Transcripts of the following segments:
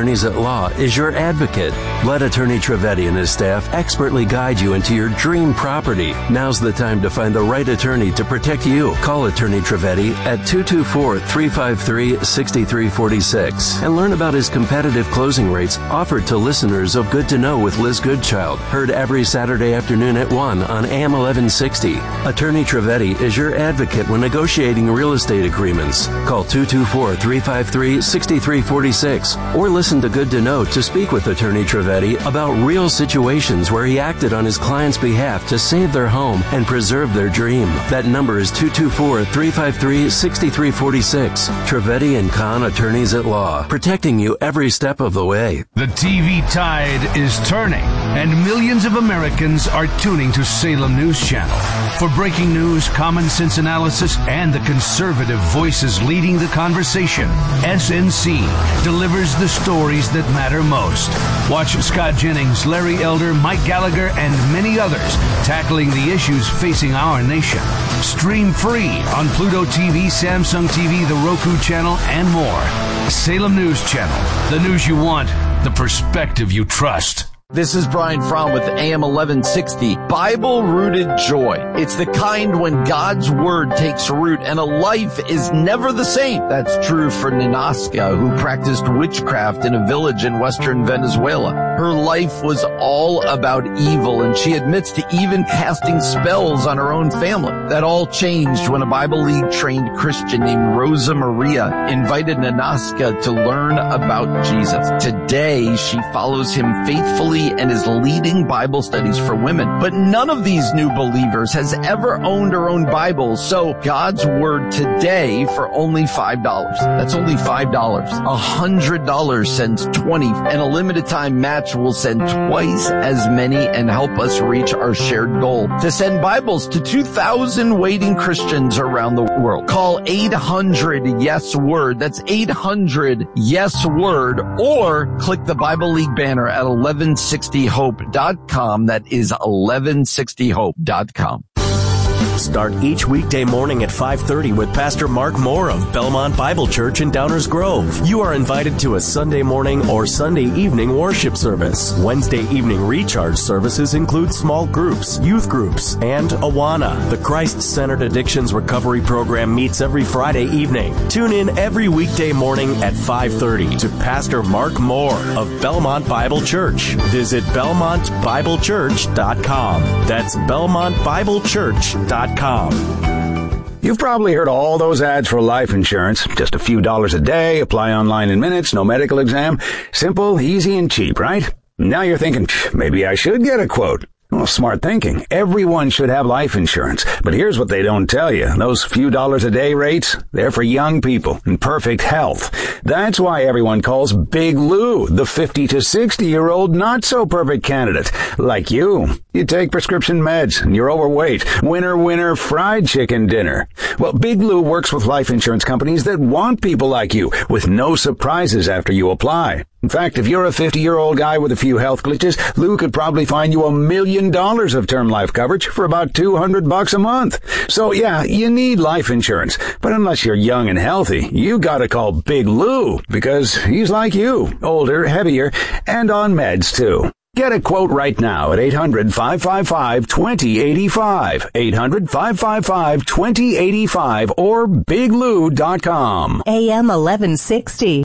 Attorneys at Law is your advocate. Let Attorney Trivedi and his staff expertly guide you into your dream property. Now's the time to find the right attorney to protect you. Call Attorney Trivedi at 224-353-6346 and learn about his competitive closing rates offered to listeners of Good to Know with Liz Goodchild. Heard every Saturday afternoon at 1 on AM 1160. Attorney Trivedi is your advocate when negotiating real estate agreements. Call 224-353-6346 or listen to Good to Know to speak with Attorney Trivedi about real situations where he acted on his client's behalf to save their home and preserve their dream. That number is 224-353-6346. Trivedi and Kahn Attorneys at Law, protecting you every step of the way. The TV tide is turning, and millions of Americans are tuning to Salem News Channel. For breaking news, common sense analysis, and the conservative voices leading the conversation, SNC delivers the stories that matter most. Watch Scott Jennings, Larry Elder, Mike Gallagher, and many others tackling the issues facing our nation. Stream free on Pluto TV, Samsung TV, the Roku channel, and more. Salem News Channel. The news you want, the perspective you trust. This is Brian Fromm with AM 1160, Bible-rooted joy. It's the kind when God's Word takes root and a life is never the same. That's true for Ninaska, who practiced witchcraft in a village in western Venezuela. Her life was all about evil, and she admits to even casting spells on her own family. That all changed when a Bible League-trained Christian named Rosa Maria invited Ninaska to learn about Jesus. Today, she follows him faithfully and is leading Bible studies for women. But none of these new believers has ever owned her own Bible, so God's Word today for only $5. That's only $5. $100 sends 20, and a limited time match will send twice as many and help us reach our shared goal to send Bibles to 2,000 waiting Christians around the world. Call 800-YES-WORD. That's 800-YES-WORD, or click the Bible League banner at 1160hope.com. That is 1160hope.com. Start each weekday morning at 5:30 with Pastor Mark Moore of Belmont Bible Church in Downers Grove. You are invited to a Sunday morning or Sunday evening worship service. Wednesday evening recharge services include small groups, youth groups, and Awana. The Christ-Centered Addictions Recovery Program meets every Friday evening. Tune in every weekday morning at 5:30 to Pastor Mark Moore of Belmont Bible Church. Visit BelmontBibleChurch.com. That's BelmontBibleChurch.com. You've probably heard all those ads for life insurance. Just a few dollars a day, apply online in minutes, no medical exam. Simple, easy, and cheap, right? Now you're thinking, maybe I should get a quote. Well, smart thinking. Everyone should have life insurance. But here's what they don't tell you. Those few dollars a day rates, they're for young people in perfect health. That's why everyone calls Big Lou the 50 to 60-year-old not-so-perfect candidate. Like you. You take prescription meds and you're overweight. Winner, winner, fried chicken dinner. Well, Big Lou works with life insurance companies that want people like you with no surprises after you apply. In fact, if you're a 50-year-old guy with a few health glitches, Lou could probably find you $1 million of term life coverage for about $200 a month. So yeah, you need life insurance. But unless you're young and healthy, you gotta call Big Lou because he's like you, older, heavier, and on meds too. Get a quote right now at 800-555-2085, 800-555-2085, or biglou.com. AM 1160.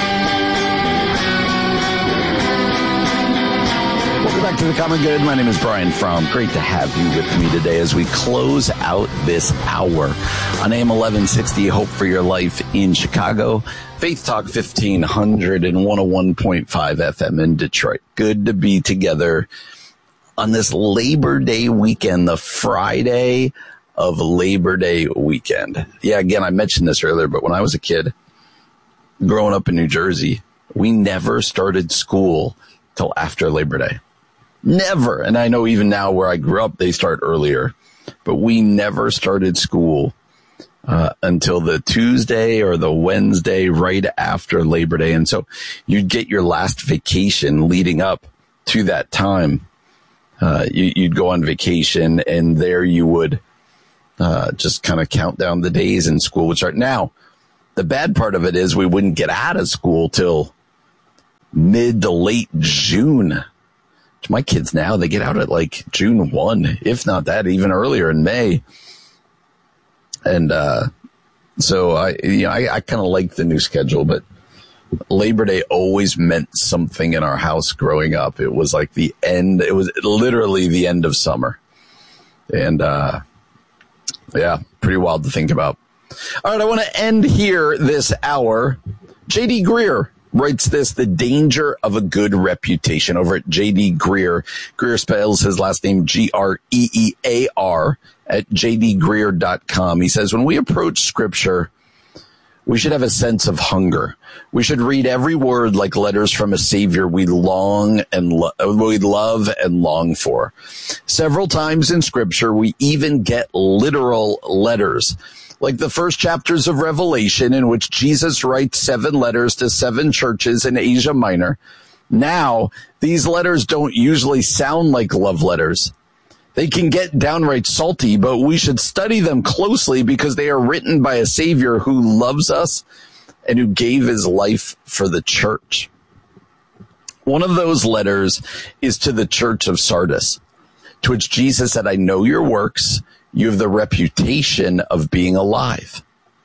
Back to the Common Good. My name is Brian Fromm. Great to have you with me today as we close out this hour on AM 1160, Hope for Your Life in Chicago, Faith Talk 1500 and 101.5 FM in Detroit. Good to be together on this Labor Day weekend, the Friday of Labor Day weekend. Yeah, again, I mentioned this earlier, but when I was a kid growing up in New Jersey, we never started school till after Labor Day. Never. And I know even now where I grew up, they start earlier, but we never started school until the Tuesday or the Wednesday right after Labor Day. And so you'd get your last vacation leading up to that time. You'd go on vacation and there you would just kind of count down the days and school would start. Now, the bad part of it is we wouldn't get out of school till mid to late June. My kids now, they get out at like June 1, if not that, even earlier in May. And so I kind of like the new schedule, but Labor Day always meant something in our house growing up. It was like the end. It was literally the end of summer. And yeah, pretty wild to think about. All right, I want to end here this hour. J.D. Greear writes this, the danger of a good reputation, over at J.D. Greear. Greear spells his last name Greear at jdgreear.com. He says, when we approach Scripture, we should have a sense of hunger. We should read every word like letters from a Savior we love and long for. Several times in Scripture, we even get literal letters, like the first chapters of Revelation, in which Jesus writes 7 letters to 7 churches in Asia Minor. Now, these letters don't usually sound like love letters. They can get downright salty, but we should study them closely because they are written by a Savior who loves us and who gave his life for the church. One of those letters is to the church of Sardis, to which Jesus said, I know your works. You have the reputation of being alive.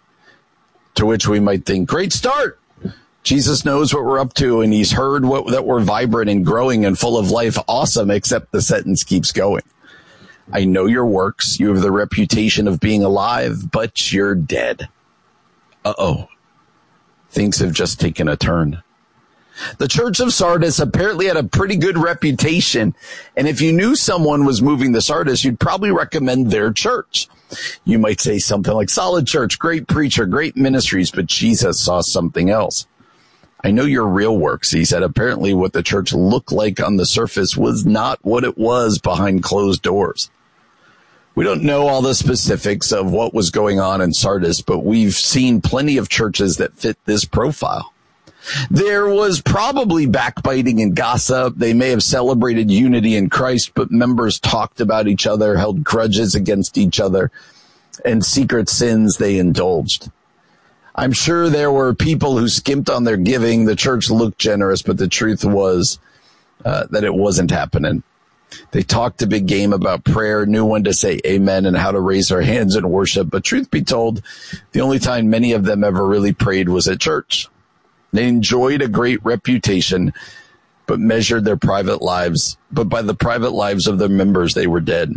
To which we might think, great start. Jesus knows what we're up to, and he's heard that we're vibrant and growing and full of life. Awesome, except the sentence keeps going. I know your works. You have the reputation of being alive, but you're dead. Uh-oh. Things have just taken a turn. The church of Sardis apparently had a pretty good reputation, and if you knew someone was moving to Sardis, you'd probably recommend their church. You might say something like, solid church, great preacher, great ministries, but Jesus saw something else. I know your real works, he said. Apparently what the church looked like on the surface was not what it was behind closed doors. We don't know all the specifics of what was going on in Sardis, but we've seen plenty of churches that fit this profile. There was probably backbiting and gossip. They may have celebrated unity in Christ, but members talked about each other, held grudges against each other, and secret sins they indulged. I'm sure there were people who skimped on their giving. The church looked generous, but the truth was that it wasn't happening. They talked a big game about prayer, knew when to say amen and how to raise our hands in worship. But truth be told, the only time many of them ever really prayed was at church. They enjoyed a great reputation, but measured their private lives. But by the private lives of their members, they were dead.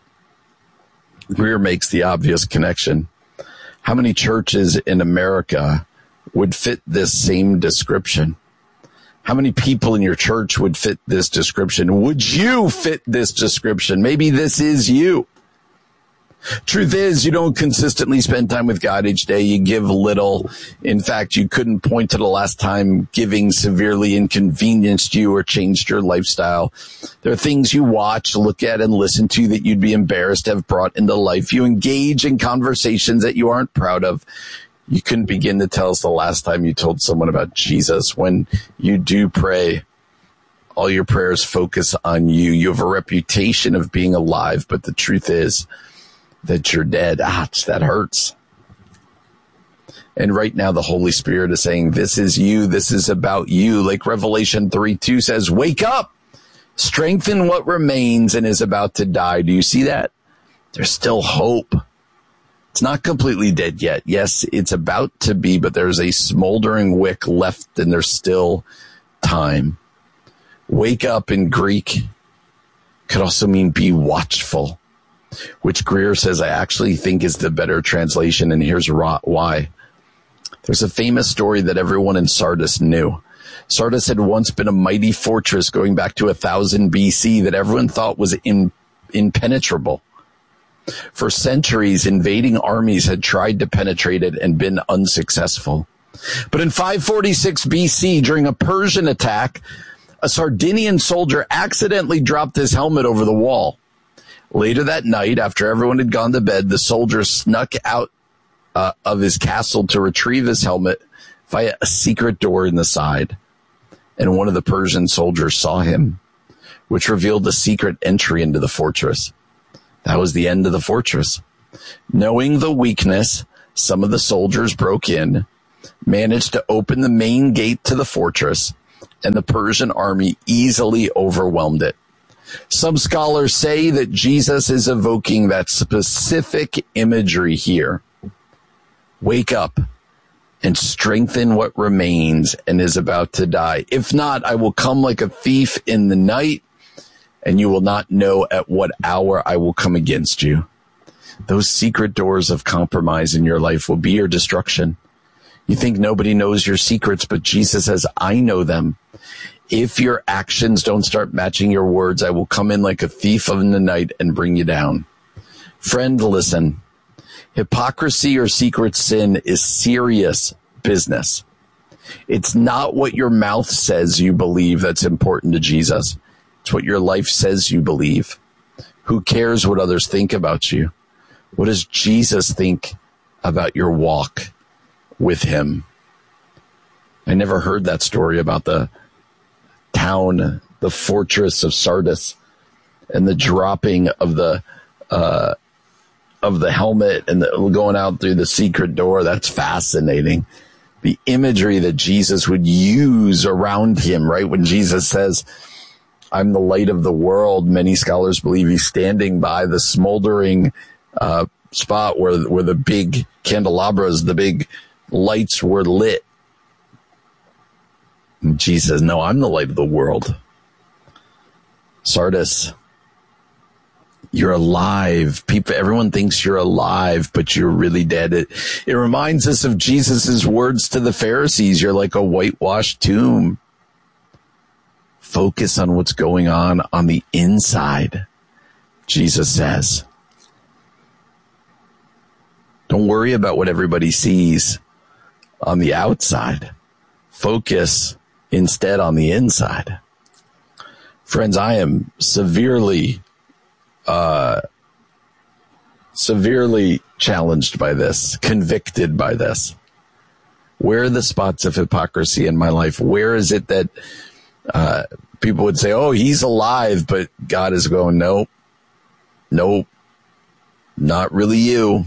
Greear makes the obvious connection. How many churches in America would fit this same description? How many people in your church would fit this description? Would you fit this description? Maybe this is you. Truth is, you don't consistently spend time with God each day. You give little. In fact, you couldn't point to the last time giving severely inconvenienced you or changed your lifestyle. There are things you watch, look at, and listen to that you'd be embarrassed to have brought into life. You engage in conversations that you aren't proud of. You couldn't begin to tell us the last time you told someone about Jesus. When you do pray, all your prayers focus on you. You have a reputation of being alive, but the truth is that you're dead. Ouch, that hurts. And right now the Holy Spirit is saying, this is you. This is about you. Like Revelation 3:2 says, wake up, strengthen what remains and is about to die. Do you see that? There's still hope. It's not completely dead yet. Yes, it's about to be, but there's a smoldering wick left and there's still time. Wake up in Greek could also mean be watchful, which Greear says I actually think is the better translation, and here's why. There's a famous story that everyone in Sardis knew. Sardis had once been a mighty fortress going back to 1000 BC that everyone thought was impenetrable. For centuries, invading armies had tried to penetrate it and been unsuccessful. But in 546 BC, during a Persian attack, a Sardinian soldier accidentally dropped his helmet over the wall. Later that night, after everyone had gone to bed, the soldier snuck out of his castle to retrieve his helmet via a secret door in the side. And one of the Persian soldiers saw him, which revealed the secret entry into the fortress. That was the end of the fortress. Knowing the weakness, some of the soldiers broke in, managed to open the main gate to the fortress, and the Persian army easily overwhelmed it. Some scholars say that Jesus is evoking that specific imagery here. Wake up and strengthen what remains and is about to die. If not, I will come like a thief in the night, and you will not know at what hour I will come against you. Those secret doors of compromise in your life will be your destruction. You think nobody knows your secrets, but Jesus says, I know them. If your actions don't start matching your words, I will come in like a thief in the night and bring you down. Friend, listen. Hypocrisy or secret sin is serious business. It's not what your mouth says you believe that's important to Jesus. It's what your life says you believe. Who cares what others think about you? What does Jesus think about your walk with him? I never heard that story about the town, the fortress of Sardis, and the dropping of the helmet and going out through the secret door. That's fascinating. The imagery that Jesus would use around him, right? When Jesus says, I'm the light of the world, many scholars believe he's standing by the smoldering spot where the big candelabras, the big lights were lit. And Jesus says, no, I'm the light of the world. Sardis, you're alive. Everyone thinks you're alive, but you're really dead. It reminds us of Jesus' words to the Pharisees. You're like a whitewashed tomb. Focus on what's going on the inside, Jesus says. Don't worry about what everybody sees on the outside. Focus instead on the inside. Friends, I am severely challenged by this, convicted by this. Where are the spots of hypocrisy in my life? Where is it that people would say, oh, he's alive, but God is going, nope, not really you.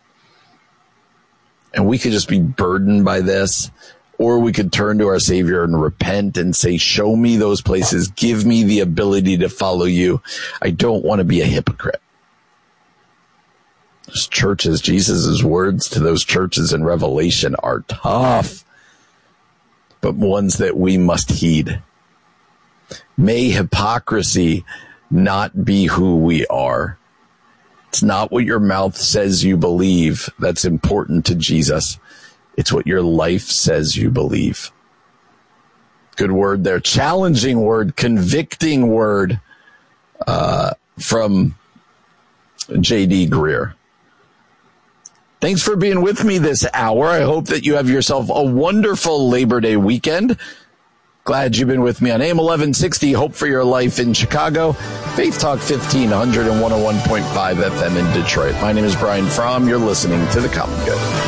And we could just be burdened by this, or we could turn to our Savior and repent and say, show me those places. Give me the ability to follow you. I don't want to be a hypocrite. Those churches, Jesus' words to those churches in Revelation are tough, but ones that we must heed. May hypocrisy not be who we are. It's not what your mouth says you believe that's important to Jesus. It's what your life says you believe. Good word there. Challenging word, convicting word from J.D. Greear. Thanks for being with me this hour. I hope that you have yourself a wonderful Labor Day weekend. Glad you've been with me on AM 1160, Hope for Your Life in Chicago, Faith Talk 1500 and 101.5 FM in Detroit. My name is Brian Fromm. You're listening to The Common Good.